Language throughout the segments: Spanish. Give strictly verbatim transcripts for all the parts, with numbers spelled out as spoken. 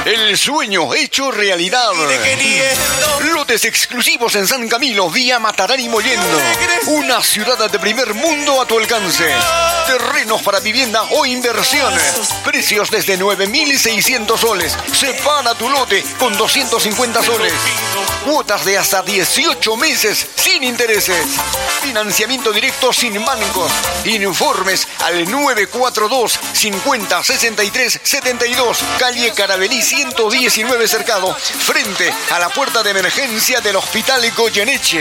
El sueño hecho realidad. Lotes exclusivos en San Camilo, vía Matarán y Mollendo. Una ciudad de primer mundo a tu alcance. Terrenos para vivienda o inversiones. Precios desde nueve mil seiscientos soles. Separa tu lote con doscientos cincuenta soles. Cuotas de hasta dieciocho meses sin intereses. Financiamiento directo sin bancos. Informes al nueve cuatro dos, cincuenta, sesenta y tres, setenta y dos. Calle Carabelí ciento diecinueve Cercado. Frente a la puerta de emergencia del Hospital Goyeneche.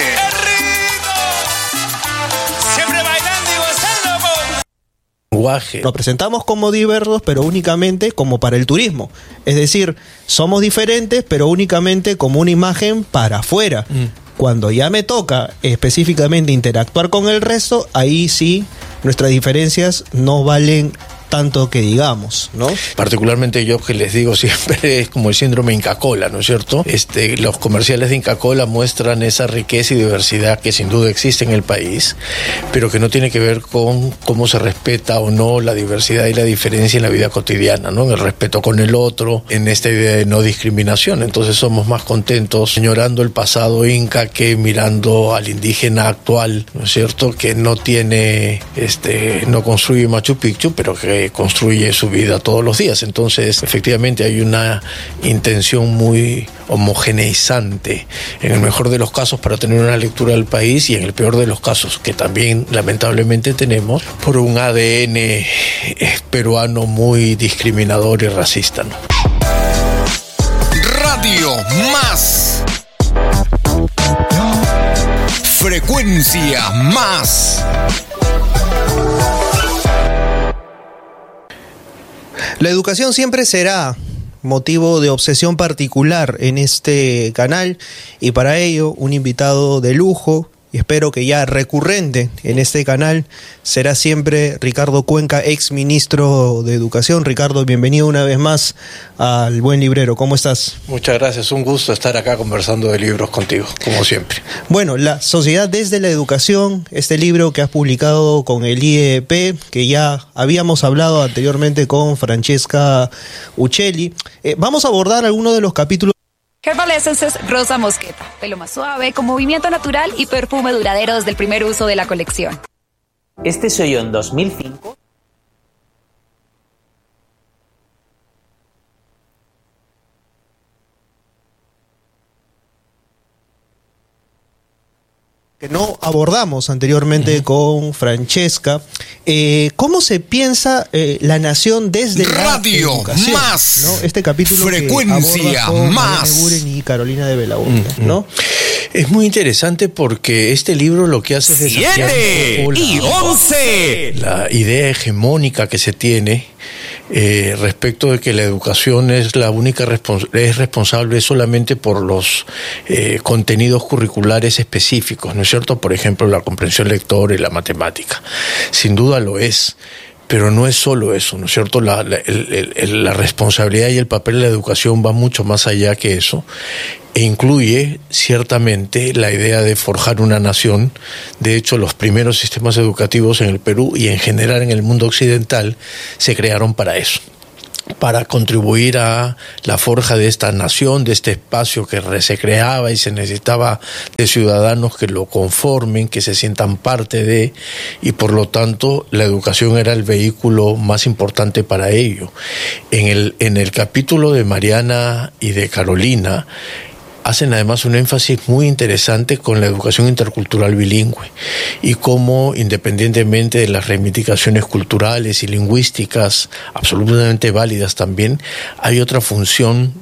Siempre bailando y gozando con... Nos presentamos como diversos, pero únicamente como para el turismo. Es decir, somos diferentes, pero únicamente como una imagen para afuera. Mm. Cuando ya me toca específicamente interactuar con el resto, ahí sí nuestras diferencias no valen tanto que digamos, ¿no? Particularmente yo que les digo siempre es como el síndrome Inca Kola, ¿no es cierto? Este, los comerciales de Inca Kola muestran esa riqueza y diversidad que sin duda existe en el país, pero que no tiene que ver con cómo se respeta o no la diversidad y la diferencia en la vida cotidiana, ¿no? En el respeto con el otro, en esta idea de no discriminación. Entonces somos más contentos añorando el pasado inca que mirando al indígena actual, ¿no es cierto? Que no tiene, este, no construye Machu Picchu, pero que construye su vida todos los días. Entonces, efectivamente, hay una intención muy homogeneizante, en el mejor de los casos para tener una lectura del país y en el peor de los casos, que también lamentablemente tenemos, por un A D N peruano muy discriminador y racista, ¿no? Radio Más. Frecuencia Más. La educación siempre será motivo de obsesión particular en este canal y para ello un invitado de lujo y espero que ya recurrente en este canal será siempre Ricardo Cuenca, ex ministro de Educación. Ricardo, bienvenido una vez más al Buen Librero. ¿Cómo estás? Muchas gracias, un gusto estar acá conversando de libros contigo, como siempre. Bueno, La Sociedad desde la Educación, este libro que has publicado con el I E P, que ya habíamos hablado anteriormente con Francesca Uccelli. Eh, vamos a abordar algunos de los capítulos. Herbal Essences Rosa Mosqueta, pelo más suave, con movimiento natural y perfume duradero desde el primer uso de la colección. Este soy yo en dos mil cinco. Que no abordamos anteriormente uh-huh. con Francesca. Eh, ¿Cómo se piensa eh, la nación desde Radio la educación? Más. ¿No? Este capítulo Frecuencia que Más. Guren y Carolina de Belaúnde, uh-huh. ¿no? Es muy interesante porque este libro lo que hace es desafiar siete y once la idea hegemónica que se tiene eh, respecto de que la educación es la única respons- es responsable solamente por los eh, contenidos curriculares específicos, ¿no es cierto? Por ejemplo, la comprensión lectora y la matemática. Sin duda lo es. Pero no es solo eso, ¿no es cierto? La, la, el, el, la responsabilidad y el papel de la educación va mucho más allá que eso e incluye ciertamente la idea de forjar una nación. De hecho, los primeros sistemas educativos en el Perú y en general en el mundo occidental se crearon para eso, para contribuir a la forja de esta nación, de este espacio que se creaba y se necesitaba de ciudadanos que lo conformen, que se sientan parte de, y por lo tanto la educación era el vehículo más importante para ello. En el, en el capítulo de Mariana y de Carolina, hacen además un énfasis muy interesante con la educación intercultural bilingüe y cómo, independientemente de las reivindicaciones culturales y lingüísticas absolutamente válidas también, hay otra función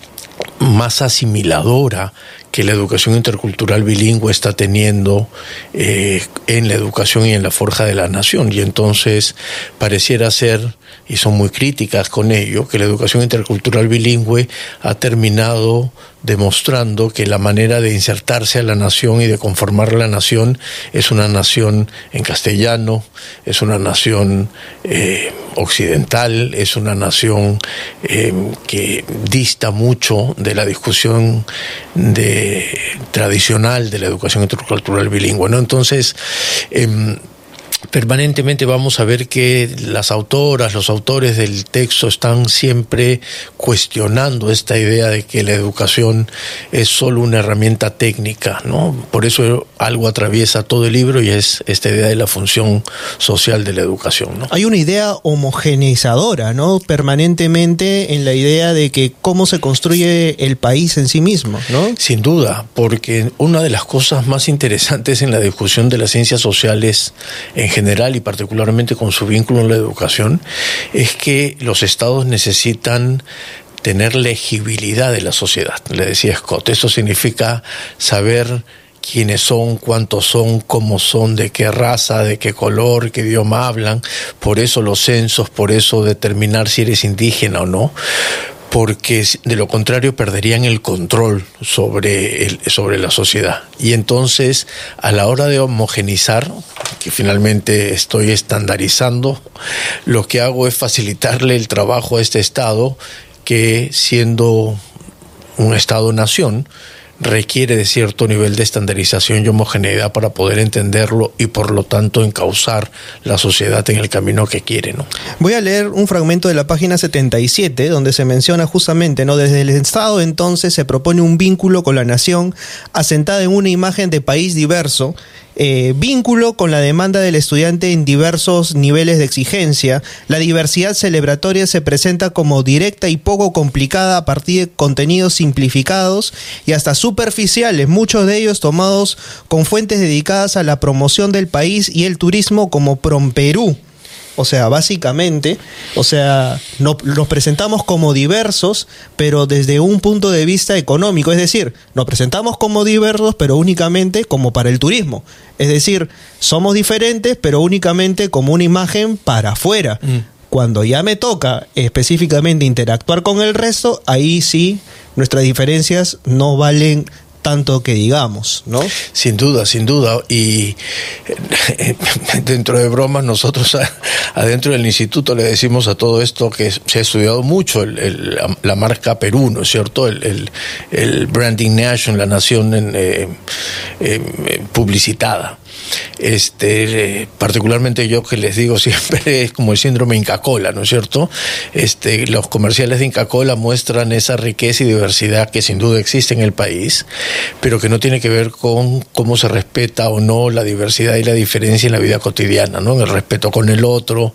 más asimiladora que la educación intercultural bilingüe está teniendo eh, en la educación y en la forja de la nación. Y entonces pareciera ser, y son muy críticas con ello, que la educación intercultural bilingüe ha terminado demostrando que la manera de insertarse a la nación y de conformar la nación es una nación en castellano, es una nación eh, occidental, es una nación eh, que dista mucho de la discusión de, tradicional de la educación intercultural bilingüe, ¿no? Entonces, eh, permanentemente vamos a ver que las autoras, los autores del texto están siempre cuestionando esta idea de que la educación es solo una herramienta técnica, ¿no? Por eso algo atraviesa todo el libro y es esta idea de la función social de la educación, ¿no? Hay una idea homogeneizadora, ¿no? Permanentemente en la idea de que cómo se construye el país en sí mismo, ¿no? Sin duda, porque una de las cosas más interesantes en la discusión de las ciencias sociales en general y particularmente con su vínculo en la educación es que los estados necesitan tener legibilidad de la sociedad. Le decía Scott, eso significa saber quiénes son, cuántos son, cómo son, de qué raza, de qué color, qué idioma hablan, por eso los censos, por eso determinar si eres indígena o no, porque de lo contrario perderían el control sobre, el, sobre la sociedad. Y entonces, a la hora de homogenizar, que finalmente estoy estandarizando, lo que hago es facilitarle el trabajo a este Estado, que siendo un Estado-nación, requiere de cierto nivel de estandarización y homogeneidad para poder entenderlo y por lo tanto encauzar la sociedad en el camino que quiere, ¿no? Voy a leer un fragmento de la página setenta y siete donde se menciona justamente, ¿no? Desde el Estado entonces se propone un vínculo con la nación asentada en una imagen de país diverso, Eh, vínculo con la demanda del estudiante en diversos niveles de exigencia. La diversidad celebratoria se presenta como directa y poco complicada a partir de contenidos simplificados y hasta superficiales, muchos de ellos tomados con fuentes dedicadas a la promoción del país y el turismo como Promperú. O sea, básicamente, o sea, no, nos presentamos como diversos, pero desde un punto de vista económico. Es decir, nos presentamos como diversos, pero únicamente como para el turismo. Es decir, somos diferentes, pero únicamente como una imagen para afuera. Mm. Cuando ya me toca específicamente interactuar con el resto, ahí sí nuestras diferencias no valen tanto que digamos, ¿no? Sin duda, sin duda. Y dentro de bromas, nosotros adentro del instituto le decimos a todo esto que se ha estudiado mucho el, el, la marca Perú, ¿no es cierto? El, el, el branding nation, la nación en, eh, eh, publicitada. Este, eh, particularmente yo que les digo siempre es como el síndrome Inca Kola, ¿no es cierto? Este, los comerciales de Inca Kola muestran esa riqueza y diversidad que sin duda existe en el país, pero que no tiene que ver con cómo se respeta o no la diversidad y la diferencia en la vida cotidiana, ¿no? En el respeto con el otro,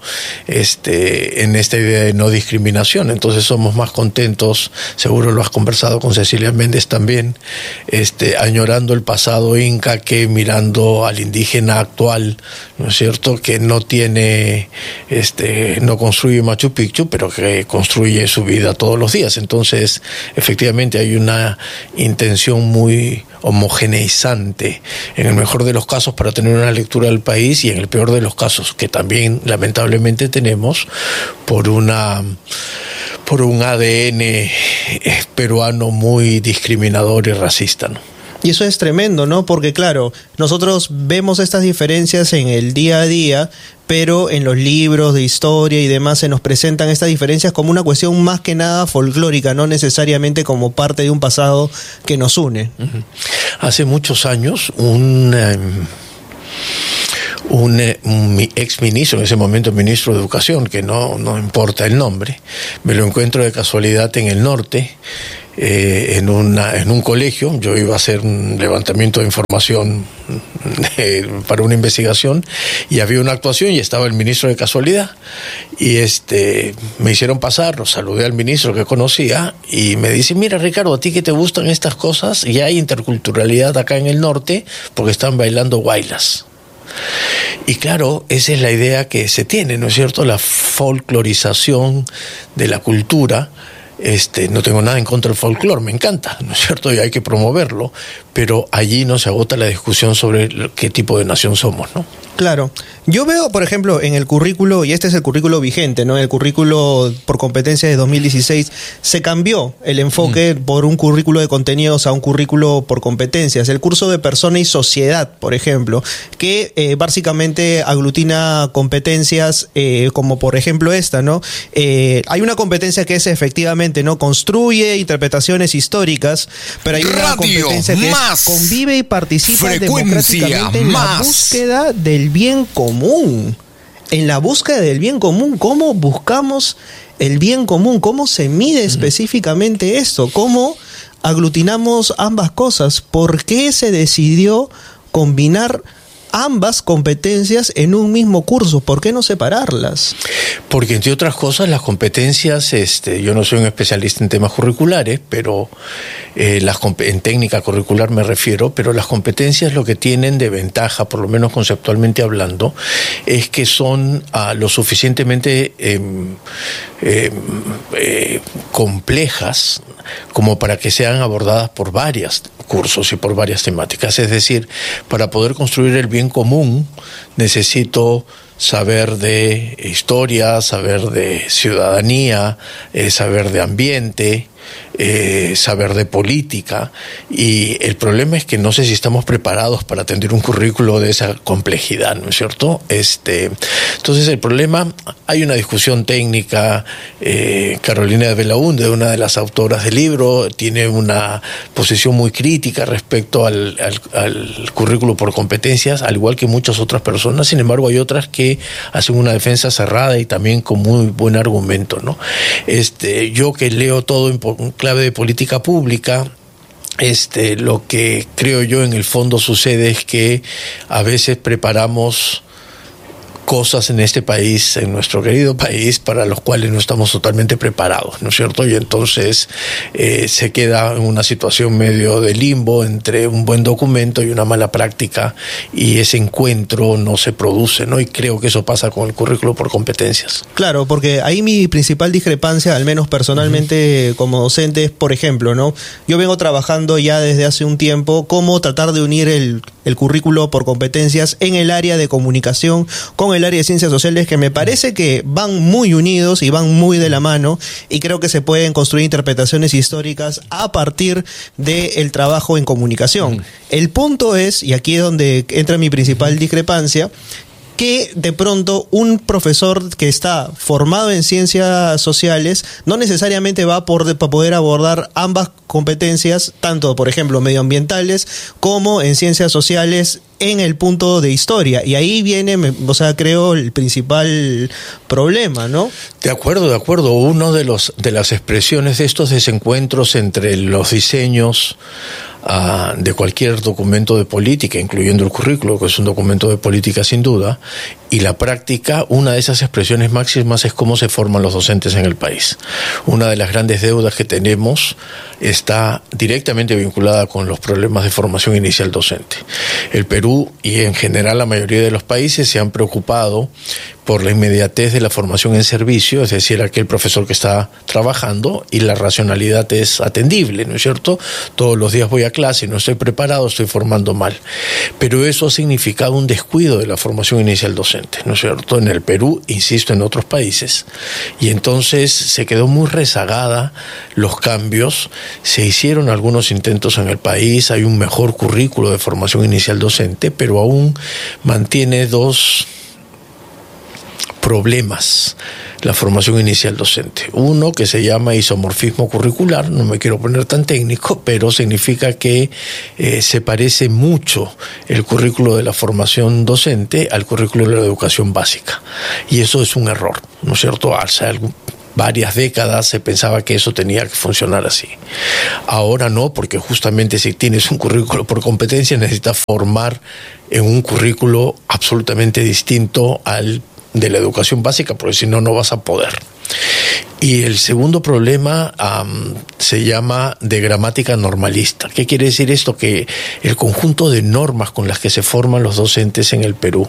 este, en esta idea de no discriminación. Entonces somos más contentos, seguro lo has conversado con Cecilia Méndez también, este, añorando el pasado inca que mirando al indígena actual, ¿no es cierto?, que no tiene, este, no construye Machu Picchu, pero que construye su vida todos los días. Entonces, efectivamente hay una intención muy homogeneizante, en el mejor de los casos para tener una lectura del país y en el peor de los casos, que también lamentablemente tenemos, por una por un A D N peruano muy discriminador y racista, ¿no? Y eso es tremendo, ¿no? Porque claro, nosotros vemos estas diferencias en el día a día, pero en los libros de historia y demás se nos presentan estas diferencias como una cuestión más que nada folclórica, no necesariamente como parte de un pasado que nos une. Uh-huh. Hace muchos años, un... Um... Un, un ex ministro, en ese momento ministro de Educación, que no, no importa el nombre, me lo encuentro de casualidad en el norte, eh, en, una, en un colegio. Yo iba a hacer un levantamiento de información eh, para una investigación y había una actuación y estaba el ministro de casualidad y este me hicieron pasar, lo saludé al ministro que conocía y me dice: mira, Ricardo, a ti que te gustan estas cosas, ya hay interculturalidad acá en el norte porque están bailando guaylas. Y claro, esa es la idea que se tiene, ¿no es cierto? La folclorización de la cultura. Este, no tengo nada en contra del folclore, me encanta, ¿no es cierto? Y hay que promoverlo, pero allí no se agota la discusión sobre qué tipo de nación somos, ¿no? Claro. Yo veo, por ejemplo, en el currículo, y este es el currículo vigente, ¿no? El currículo por competencia de dos mil dieciséis, se cambió el enfoque mm. por un currículo de contenidos a un currículo por competencias. El curso de persona y sociedad, por ejemplo, que eh, básicamente aglutina competencias eh, como por ejemplo esta, ¿no? Eh, hay una competencia que es efectivamente, ¿no? Construye interpretaciones históricas, pero hay una Radio competencia que es más. Convive y participa Frecuencia democráticamente en más. la búsqueda del bien común. En la búsqueda del bien común, ¿cómo buscamos el bien común? ¿Cómo se mide específicamente esto? ¿Cómo aglutinamos ambas cosas? ¿Por qué se decidió combinar ambas competencias en un mismo curso? ¿Por qué no separarlas? Porque, entre otras cosas, las competencias, este, yo no soy un especialista en temas curriculares, pero eh, las, en técnica curricular me refiero, pero las competencias lo que tienen de ventaja, por lo menos conceptualmente hablando, es que son uh, lo suficientemente eh, eh, eh, complejas como para que sean abordadas por varios cursos y por varias temáticas. Es decir, para poder construir el bien común necesito saber de historia, saber de ciudadanía, eh, saber de ambiente, eh, saber de política, y el problema es que no sé si estamos preparados para atender un currículo de esa complejidad, ¿no es cierto? Este, entonces el problema, hay una discusión técnica, eh, Carolina de Belaúnde, una de las autoras del libro, tiene una posición muy crítica respecto al, al, al currículo por competencias, al igual que muchas otras personas. Sin embargo, hay otras que hacen una defensa cerrada y también con muy buen argumento, ¿no? Este, yo que leo todo en clave de política pública, este, lo que creo yo en el fondo sucede es que a veces preparamos cosas en este país, en nuestro querido país, para los cuales no estamos totalmente preparados, ¿no es cierto? Y entonces eh, se queda en una situación medio de limbo entre un buen documento y una mala práctica, y ese encuentro no se produce, ¿no? Y creo que eso pasa con el currículo por competencias. Claro, porque ahí mi principal discrepancia, al menos personalmente uh-huh. como docente, es, por ejemplo, ¿no? Yo vengo trabajando ya desde hace un tiempo cómo tratar de unir el, el currículo por competencias en el área de comunicación con el área de ciencias sociales, que me parece que van muy unidos y van muy de la mano, y creo que se pueden construir interpretaciones históricas a partir del trabajo en comunicación. Mm. El punto es, y aquí es donde entra mi principal discrepancia, que de pronto un profesor que está formado en ciencias sociales no necesariamente va a poder, para poder abordar ambas competencias, tanto, por ejemplo, medioambientales como en ciencias sociales, en el punto de historia. Y ahí viene, o sea, creo, el principal problema, ¿no? De acuerdo, de acuerdo. Uno de los de las expresiones de estos desencuentros entre los diseños Uh, de cualquier documento de política, incluyendo el currículo, que es un documento de política sin duda, y la práctica, una de esas expresiones máximas es cómo se forman los docentes en el país. Una de las grandes deudas que tenemos está directamente vinculada con los problemas de formación inicial docente. El Perú y en general la mayoría de los países se han preocupado por la inmediatez de la formación en servicio, es decir, aquel profesor que está trabajando y la racionalidad es atendible, ¿no es cierto? Todos los días voy a clase y no estoy preparado, estoy formando mal. Pero eso ha significado un descuido de la formación inicial docente, ¿no es cierto? En el Perú, insisto, en otros países. Y entonces se quedó muy rezagada los cambios, se hicieron algunos intentos en el país, hay un mejor currículo de formación inicial docente, pero aún mantiene dos problemas la formación inicial docente. Uno que se llama isomorfismo curricular, no me quiero poner tan técnico, pero significa que eh, se parece mucho el currículo de la formación docente al currículo de la educación básica. Y eso es un error, ¿no es cierto? Hace algún varias décadas se pensaba que eso tenía que funcionar así. Ahora no, porque justamente si tienes un currículo por competencia necesitas formar en un currículo absolutamente distinto al de la educación básica, porque si no, no vas a poder. Y el segundo problema um, se llama de gramática normalista. ¿Qué quiere decir esto? Que el conjunto de normas con las que se forman los docentes en el Perú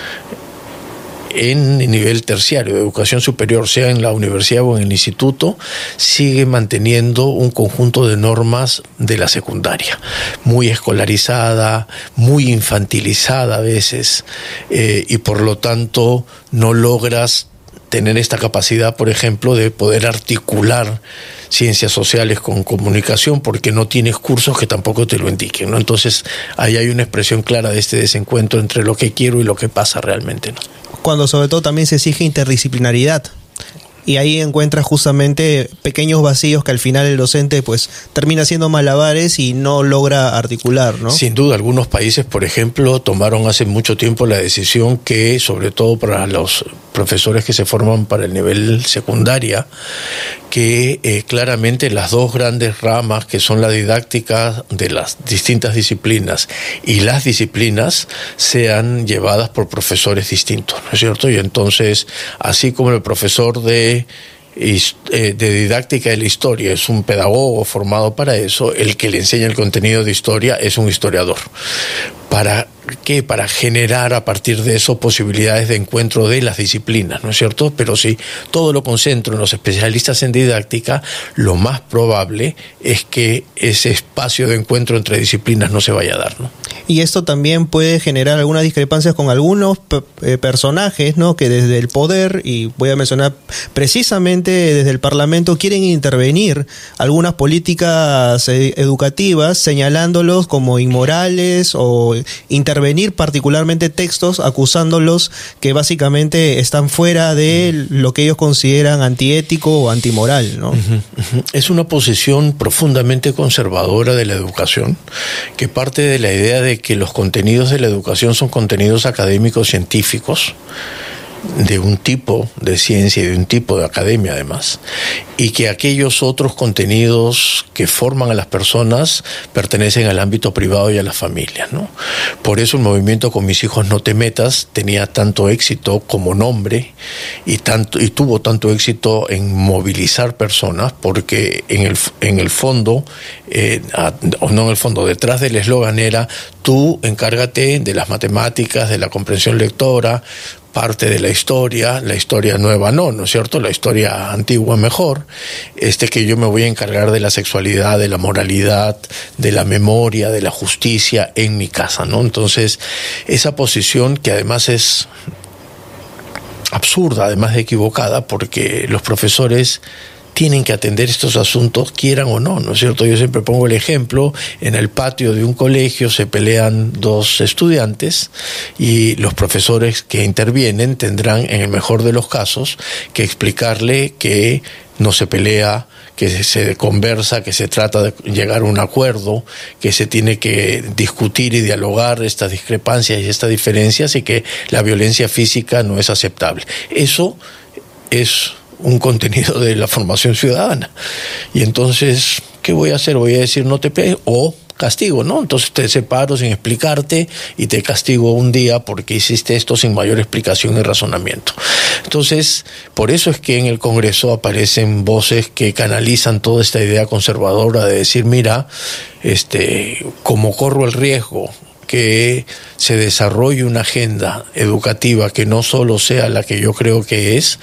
en nivel terciario de educación superior, sea en la universidad o en el instituto, sigue manteniendo un conjunto de normas de la secundaria, muy escolarizada, muy infantilizada a veces, eh, y por lo tanto no logras tener esta capacidad, por ejemplo, de poder articular ciencias sociales con comunicación, porque no tienes cursos que tampoco te lo indiquen, ¿no? Entonces, ahí hay una expresión clara de este desencuentro entre lo que quiero y lo que pasa realmente, ¿no? Cuando sobre todo también se exige interdisciplinaridad. y ahí encuentras justamente pequeños vacíos que al final el docente pues termina haciendo malabares y no logra articular, ¿no? Sin duda, algunos países, por ejemplo, tomaron hace mucho tiempo la decisión que, sobre todo para los profesores que se forman para el nivel secundaria, que eh, claramente las dos grandes ramas que son la didáctica de las distintas disciplinas y las disciplinas sean llevadas por profesores distintos, ¿no es cierto? Y entonces, así como el profesor de de didáctica de la historia es un pedagogo formado para eso, el que le enseña el contenido de historia es un historiador. ¿Para qué? Para generar a partir de eso posibilidades de encuentro de las disciplinas, ¿no es cierto? Pero si todo lo concentro en los especialistas en didáctica, lo más probable es que ese espacio de encuentro entre disciplinas no se vaya a dar, ¿no? Y esto también puede generar algunas discrepancias con algunos eh, personajes, ¿no? Que desde el poder, y voy a mencionar precisamente desde el Parlamento, quieren intervenir algunas políticas eh, educativas señalándolos como inmorales o intervenir particularmente textos acusándolos que básicamente están fuera de lo que ellos consideran antiético o antimoral, ¿no? Uh-huh, uh-huh. Es una posición profundamente conservadora de la educación, que parte de la idea de que los contenidos de la educación son contenidos académicos científicos, de un tipo de ciencia y de un tipo de academia además, y que aquellos otros contenidos que forman a las personas pertenecen al ámbito privado y a las familias, ¿no? Por eso el movimiento Con mis hijos no te metas tenía tanto éxito como nombre y tanto y tuvo tanto éxito en movilizar personas, porque en el, en el fondo, eh, o no en el fondo, detrás del eslogan era: tú encárgate de las matemáticas, de la comprensión lectora, parte de la historia, la historia nueva no, ¿no es cierto? La historia antigua mejor, este que yo me voy a encargar de la sexualidad, de la moralidad, de la memoria, de la justicia en mi casa, ¿no? Entonces, esa posición que además es absurda, además de equivocada, porque los profesores tienen que atender estos asuntos, quieran o no, ¿no es cierto? Yo siempre pongo el ejemplo: en el patio de un colegio se pelean dos estudiantes y los profesores que intervienen tendrán, en el mejor de los casos, que explicarle que no se pelea, que se conversa, que se trata de llegar a un acuerdo, que se tiene que discutir y dialogar estas discrepancias y estas diferencias, y que la violencia física no es aceptable. Eso es un contenido de la formación ciudadana. Y entonces, ¿qué voy a hacer? Voy a decir no te pegues, o castigo, ¿no? Entonces te separo sin explicarte y te castigo un día porque hiciste esto sin mayor explicación y razonamiento. Entonces, por eso es que en el Congreso aparecen voces que canalizan toda esta idea conservadora de decir: mira, este, como corro el riesgo que se desarrolle una agenda educativa que no solo sea la que yo creo que es,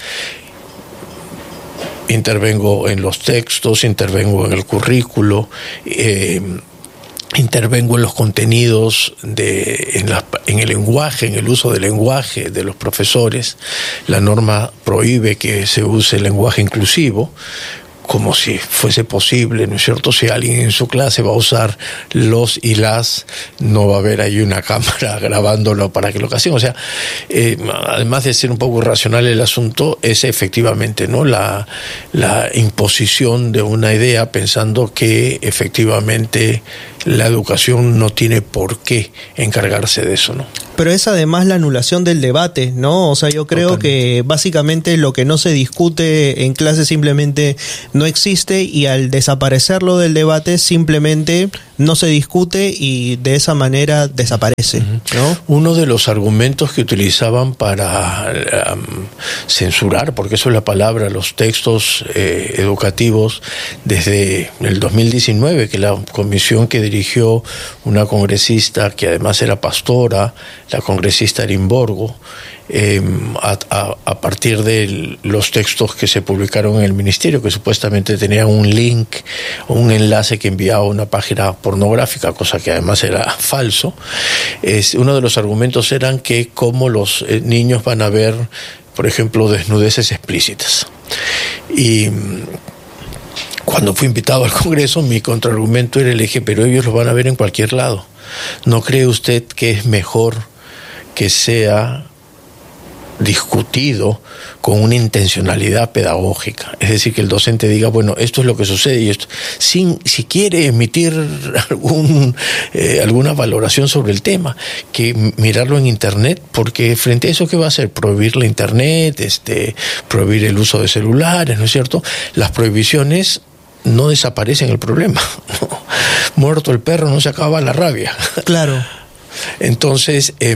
intervengo en los textos, intervengo en el currículo, eh, intervengo en los contenidos, de, en, la, en el lenguaje, en el uso del lenguaje de los profesores. La norma prohíbe que se use el lenguaje inclusivo, como si fuese posible, ¿no es cierto? Si alguien en su clase va a usar los y las, no va a haber ahí una cámara grabándolo para que lo castigue. O sea, eh, además de ser un poco irracional el asunto, es efectivamente, ¿no?, la, la imposición de una idea pensando que efectivamente la educación no tiene por qué encargarse de eso, ¿no? Pero es además la anulación del debate, ¿no? O sea, yo creo Totalmente. que básicamente lo que no se discute en clase simplemente no existe, y al desaparecerlo del debate simplemente no se discute y de esa manera desaparece, ¿no? Uno de los argumentos que utilizaban para um, censurar, porque eso es la palabra, los textos eh, educativos desde el dos mil diecinueve, que la comisión que dirigió una congresista que además era pastora, la congresista Arimborgo, eh, a, a, a partir de los textos que se publicaron en el ministerio, que supuestamente tenían un link o un enlace que enviaba a una página pornográfica, cosa que además era falso. Es, uno de los argumentos eran que como los eh, niños van a ver, por ejemplo, desnudeces explícitas. Y cuando fui invitado al Congreso, mi contraargumento era el eje: pero ellos lo van a ver en cualquier lado. ¿No cree usted que es mejor que sea discutido con una intencionalidad pedagógica, es decir, que el docente diga, bueno, esto es lo que sucede y esto, sin si quiere emitir algún eh, alguna valoración sobre el tema, que mirarlo en internet, porque frente a eso, ¿qué va a hacer? Prohibir la internet, este, prohibir el uso de celulares, ¿no es cierto? Las prohibiciones no desaparecen el problema, ¿no? Muerto el perro no se acaba la rabia. Claro. Entonces, eh,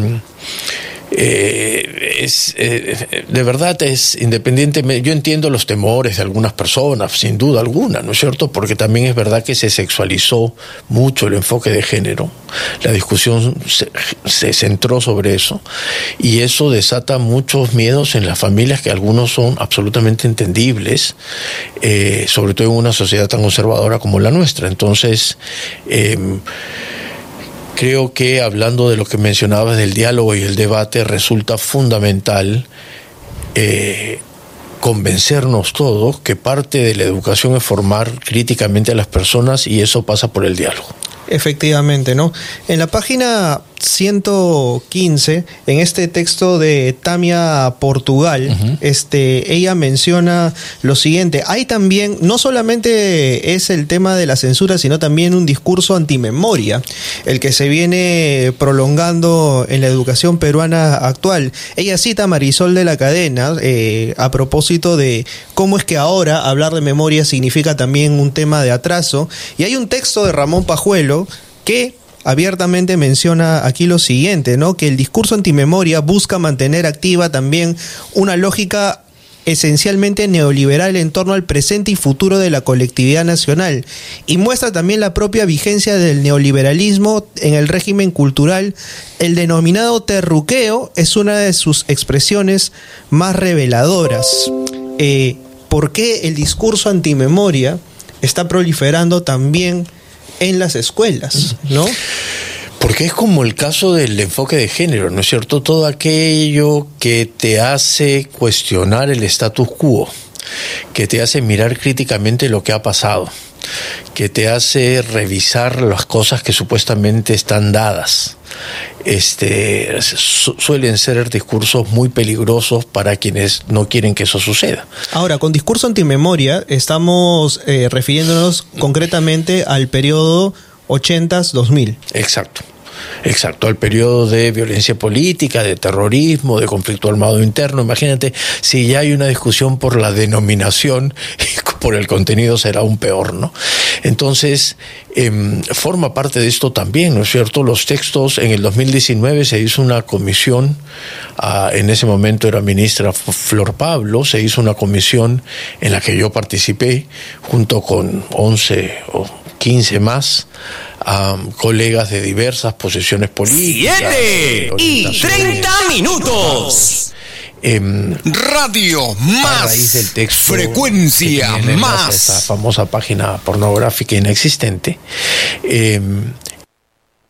eh, es, eh, de verdad es independientemente, yo entiendo los temores de algunas personas, sin duda alguna, ¿no es cierto? Porque también es verdad que se sexualizó mucho el enfoque de género, la discusión se, se centró sobre eso, y eso desata muchos miedos en las familias, que algunos son absolutamente entendibles, eh, sobre todo en una sociedad tan conservadora como la nuestra. Entonces, eh, creo que, hablando de lo que mencionabas del diálogo y el debate, resulta fundamental eh, convencernos todos que parte de la educación es formar críticamente a las personas, y eso pasa por el diálogo. Efectivamente, ¿no? En la página ciento quince, en este texto de Tamia Portugal, uh-huh. este, ella menciona lo siguiente: hay también, no solamente es el tema de la censura, sino también un discurso antimemoria, el que se viene prolongando en la educación peruana actual. Ella cita a Marisol de la Cadena eh, a propósito de cómo es que ahora hablar de memoria significa también un tema de atraso, y hay un texto de Ramón Pajuelo que abiertamente menciona aquí lo siguiente, ¿no? Que el discurso antimemoria busca mantener activa también una lógica esencialmente neoliberal en torno al presente y futuro de la colectividad nacional, y muestra también la propia vigencia del neoliberalismo en el régimen cultural. El denominado terruqueo es una de sus expresiones más reveladoras. Eh, ¿Por qué el discurso antimemoria está proliferando también en las escuelas, no? Porque es como el caso del enfoque de género, ¿no es cierto? Todo aquello que te hace cuestionar el status quo, que te hace mirar críticamente lo que ha pasado, que te hace revisar las cosas que supuestamente están dadas. Este, su, suelen ser discursos muy peligrosos para quienes no quieren que eso suceda. Ahora, con discurso antimemoria estamos eh, refiriéndonos concretamente al periodo ochentas dos mil. Exacto. Exacto, al periodo de violencia política, de terrorismo, de conflicto armado interno. Imagínate, si ya hay una discusión por la denominación, por el contenido será aún peor, ¿no? Entonces, eh, forma parte de esto también, ¿no es cierto? Los textos, en el dos mil diecinueve se hizo una comisión, uh, en ese momento era ministra Flor Pablo, se hizo una comisión en la que yo participé, junto con once o quince más, Um, colegas de diversas posiciones políticas. ¡Siete y treinta minutos! Eh, Radio Más, a raíz del texto, frecuencia más. Esta famosa página pornográfica inexistente. Eh,